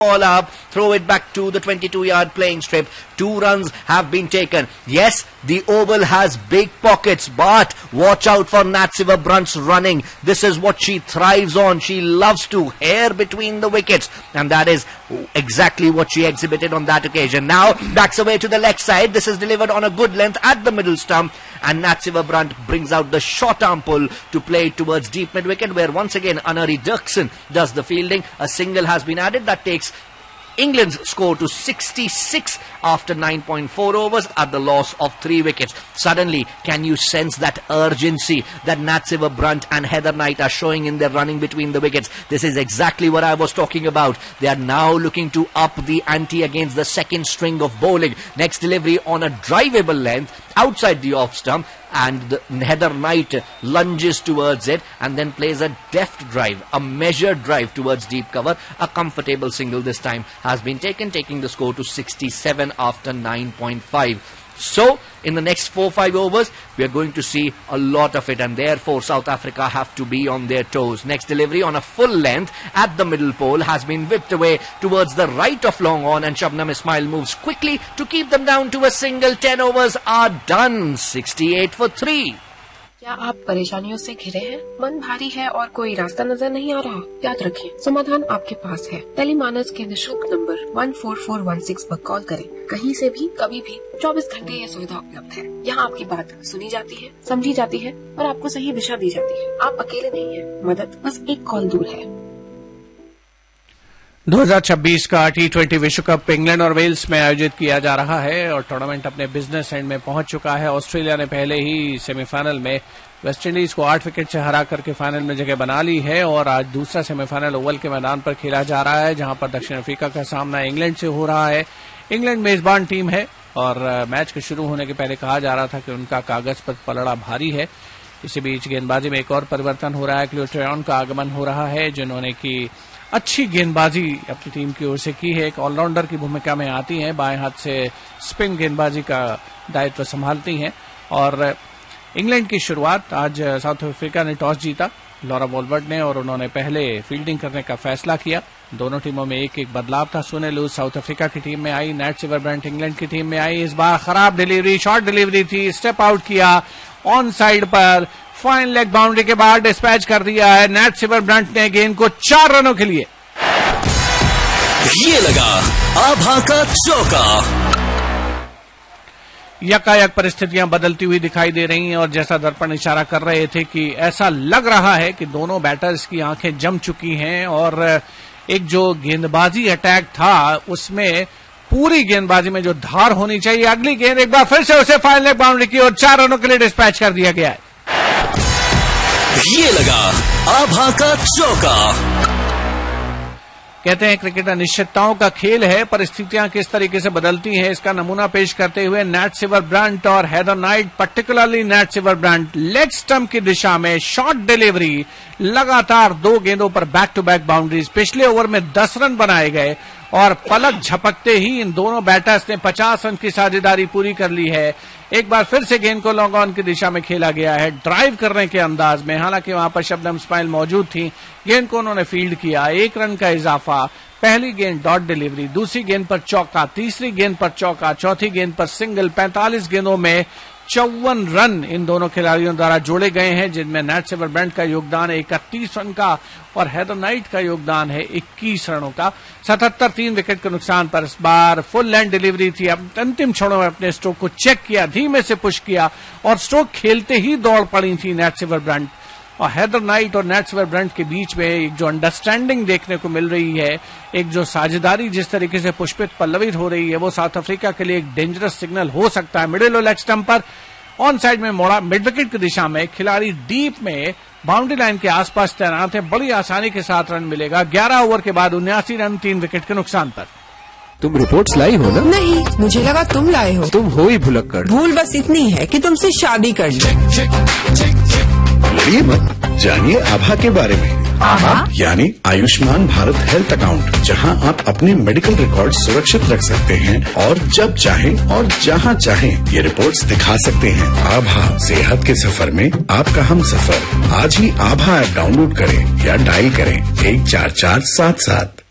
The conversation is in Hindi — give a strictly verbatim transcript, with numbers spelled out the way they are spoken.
Ball up, throw it back to the twenty-two yard playing strip. Two runs have been taken. Yes, the oval has big pockets, but watch out for Nat Sciver-Brunt's running. This is what she thrives on. She loves to hair between the wickets, and that is exactly what she exhibited on that occasion. Now, backs away to the left side. This is delivered on a good length at the middle stump, and Nat Sciver-Brunt brings out the short arm pull to play it towards deep mid-wicket, where once again Anari Dirksen does the fielding. A single has been added that takes England's score to sixty-six after nine point four overs at the loss of three wickets. Suddenly, can you sense that urgency that Nat Sciver-Brunt and Heather Knight are showing in their running between the wickets? This is exactly what I was talking about. They are now looking to up the ante against the second string of bowling. Next delivery on a drivable length outside the off stump, and the Heather Knight lunges towards it and then plays a deft drive, a measured drive towards deep cover. A comfortable single this time has been taken, taking the score to sixty-seven after nine point five. So, in the next four five overs, we are going to see a lot of it, and therefore South Africa have to be on their toes. Next delivery on a full length at the middle pole has been whipped away towards the right of long on, and Shabnam Ismail moves quickly to keep them down to a single. ten overs are done. sixty-eight for three. क्या आप परेशानियों से घिरे हैं? मन भारी है और कोई रास्ता नजर नहीं आ रहा? याद रखें, समाधान आपके पास है। टेलीमानस के निशुल्क number one four four one six पर कॉल करें। कहीं से भी, कभी भी, चौबीस घंटे ये सुविधा उपलब्ध है। यहाँ आपकी बात सुनी जाती है, समझी जाती है और आपको सही दिशा दी जाती है। आप अकेले नहीं हैं, मदद बस एक कॉल दूर है। दो हज़ार छब्बीस का टी ट्वेंटी विश्व कप इंग्लैंड और वेल्स में आयोजित किया जा रहा है और टूर्नामेंट अपने बिजनेस एंड में पहुंच चुका है। ऑस्ट्रेलिया ने पहले ही सेमीफाइनल में वेस्टइंडीज को आठ विकेट से हरा करके फाइनल में जगह बना ली है और आज दूसरा सेमीफाइनल ओवल के मैदान पर खेला जा रहा है, जहां पर दक्षिण अफ्रीका का सामना इंग्लैंड से हो रहा है। इंग्लैंड मेजबान टीम है और मैच के शुरू होने के पहले कहा जा रहा था कि उनका कागज पर पलड़ा भारी है। इसी बीच गेंदबाजी में एक और परिवर्तन हो रहा है। क्लियो ट्रेयन का आगमन हो रहा है, जिन्होंने की अच्छी गेंदबाजी अपनी टीम की ओर से की है। एक ऑलराउंडर की भूमिका में आती हैं, बाएं हाथ से स्पिन गेंदबाजी का दायित्व संभालती हैं। और इंग्लैंड की शुरुआत आज साउथ अफ्रीका ने टॉस जीता लॉरा वॉलवर्ड ने, और उन्होंने पहले फील्डिंग करने का फैसला किया। दोनों टीमों में एक एक बदलाव था। सुने लूज साउथ अफ्रीका की टीम में आई, नैट सिवर-ब्रंट इंग्लैंड की टीम में आई। इस बार खराब डिलीवरी, शॉर्ट डिलीवरी थी, स्टेप आउट किया ऑन साइड पर, फाइन लेग बाउंड्री के बाद डिस्पैच कर दिया है नैट सिवर-ब्रंट ने गेंद को चार रनों के लिए। ये लगा आभा का चौका। यकायक परिस्थितियां बदलती हुई दिखाई दे रही हैं और जैसा दर्पण इशारा कर रहे थे कि ऐसा लग रहा है कि दोनों बैटर्स की आंखें जम चुकी हैं और एक जो गेंदबाजी अटैक था उसमें पूरी गेंदबाजी में जो धार होनी चाहिए, अगली गेंद एक बार फिर से उसे फाइन लेग बाउंड्री की और चार रनों के लिए डिस्पैच कर दिया गया है। ये लगा आभा का चौका। कहते हैं क्रिकेट अनिश्चितताओं का खेल है, परिस्थितियां किस तरीके से बदलती हैं इसका नमूना पेश करते हुए नैट सिवर-ब्रंट और Heather night, particularly NAT सिवर-ब्रंट, leg stump की दिशा में शॉर्ट डिलीवरी, लगातार दो गेंदों पर बैक टू बैक बाउंड्रीज। पिछले ओवर में दस रन बनाए गए और पलक झपकते ही इन दोनों बैटर्स ने पचास रन की साझेदारी पूरी कर ली है। एक बार फिर से गेंद को लॉन्ग ऑन की दिशा में खेला गया है, ड्राइव करने के अंदाज में। हालांकि वहां पर शबनम इस्माइल मौजूद थी, गेंद को उन्होंने फील्ड किया, एक रन का इजाफा। पहली गेंद डॉट डिलीवरी, दूसरी गेंद पर चौका, तीसरी गेंद पर चौका, चौथी गेंद पर सिंगल। पैंतालीस गेंदों में चौवन रन इन दोनों खिलाड़ियों द्वारा जोड़े गए हैं, जिनमें नैट सिवर-ब्रंट का योगदान है इकतीस रन का और हेदर नाइट का योगदान है इक्कीस रनों का। सतहत्तर तीन विकेट के नुकसान पर इस बार फुल लेंथ डिलीवरी थी। अब अंतिम क्षणों में अपने स्ट्रोक को चेक किया, धीमे से पुश किया और स्ट्रोक खेलते ही दौड़ पड़ी थी नैट सिवर-ब्रंट। और हेदर नाइट और नैट सिवर-ब्रंट के बीच में एक जो अंडरस्टैंडिंग देखने को मिल रही है, एक जो साझेदारी जिस तरीके से पुष्पित पल्लवित हो रही है, वो साउथ अफ्रीका के लिए एक डेंजरस सिग्नल हो सकता है। मिडिल और लेग स्टंप पर ऑन साइड में मोड़ा, मिड विकेट की दिशा में खिलाड़ी डीप में बाउंड्री लाइन के आसपास तैनात है, बड़ी आसानी के साथ रन मिलेगा। ग्यारह ओवर के बाद उन्यासी रन तीन विकेट के नुकसान पर। तुम रिपोर्ट्स लाई हो ना? नहीं, मुझे लगा तुम लाए हो। तुम हो ही भुलक्कड़। भूल बस इतनी है कि तुमसे शादी कर ली। लड़िए मत, जानिए आभा के बारे में। आभा यानी आयुष्मान भारत हेल्थ अकाउंट, जहां आप अपने मेडिकल रिकॉर्ड सुरक्षित रख सकते हैं और जब चाहें और जहां चाहें ये रिपोर्ट्स दिखा सकते हैं। आभा, सेहत के सफर में आपका हम सफर। आज ही आभा ऐप डाउनलोड करें या डायल करें एक चार चार सात सात।